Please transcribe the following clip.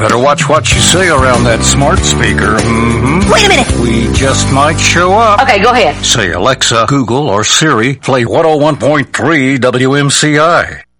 better watch what you say around that smart speaker. Mm-hmm. Wait a minute. We just might show up. Okay, go ahead. Say, Alexa, Google, or Siri, play 101.3 WMCI.